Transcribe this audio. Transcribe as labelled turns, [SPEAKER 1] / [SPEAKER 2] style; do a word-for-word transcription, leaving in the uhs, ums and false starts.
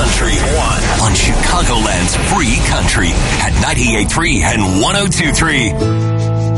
[SPEAKER 1] Country One on Chicagoland's free country at ninety-eight point three and one oh two point three.